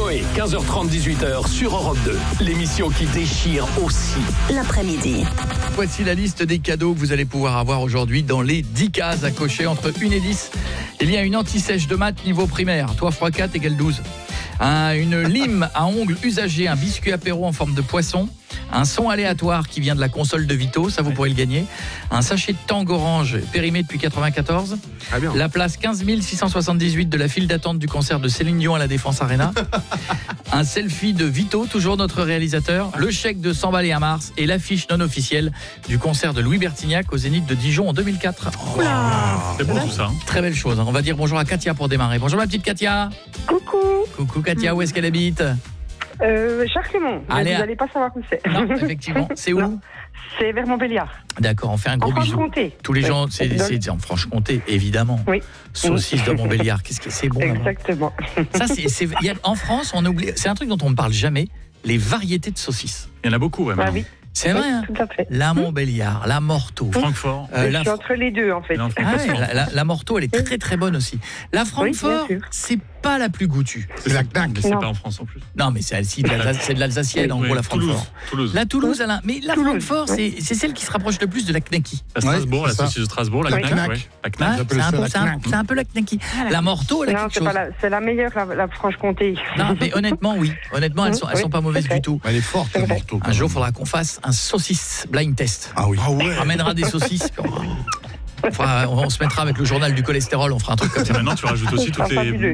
Coé, 15h30, 18h sur Europe 2. L'émission qui déchire aussi l'après-midi. Voici la liste des cadeaux que vous allez pouvoir avoir aujourd'hui dans les 10 cases à cocher entre 1 et 10. Il y a une anti-sèche de maths niveau primaire. Toi, x4 égale 12. Une lime à ongles usagée, un biscuit apéro en forme de poisson, un son aléatoire qui vient de la console de Vito, ça vous pourrez le gagner, un sachet de Tang Orange périmé depuis 94, la place 15 678 de la file d'attente du concert de Céline Dion à la Défense Arena, un selfie de Vito, toujours notre réalisateur, le chèque de 100 balles à Mars et l'affiche non officielle du concert de Louis Bertignac au Zénith de Dijon en 2004. C'est bon tout ça. Très belle chose. On va dire bonjour à Katia pour démarrer. Bonjour ma petite Katia. Coucou. Coucou Katia, où est-ce qu'elle habite? Charclemont. Allez, vous n'allez pas savoir où c'est. Non, effectivement. C'est où? Non, c'est vers Montbéliard. D'accord, on fait un gros En bisou. Franche-Comté. Tous les gens, Oui. c'est en Franche-Comté, évidemment. Oui. Saucisse de Montbéliard, qu'est-ce que c'est bon là-bas. Exactement. Ça, en France, on oublie. C'est un truc dont on ne parle jamais. Les variétés de saucisses. Il y en a beaucoup, ouais, Ah maintenant. oui. C'est vrai, hein. Tout à fait. La Montbéliard, la Morteau. Francfort. Je suis entre les deux, en fait. Non, Ah ouais, la Morteau, elle est très très bonne aussi. La Francfort, bien sûr. c'est pas la plus goûtue. C'est la knack, mais c'est Non. pas en France en plus. Non, mais c'est de l'alsacienne, en Oui, gros, la Francfort. Toulouse. La Toulouse, Alain. Mais la Toulouse, Francfort, c'est celle qui se rapproche le plus de la Knacky. À Strasbourg, Ouais, la c'est ça. saucisse de Strasbourg, la Oui. knack, ouais. La knack. Hein, j'appelle ça la Knack. c'est un peu la Knacky. La Morteau, elle a Non, quelque c'est chose. pas c'est la meilleure, la Franche-Comté. Non, mais honnêtement, oui. Honnêtement, elles sont pas mauvaises du tout. Elle est forte, la Morteau. Un jour, il faudra qu'on fasse un saucisse blind test. Ah oui. Ah ouais. On ramènera des saucisses. Puis on se mettra avec le journal du cholestérol. On fera un truc comme ça. Maintenant, tu rajoutes aussi Ça toutes sera les fabuleux.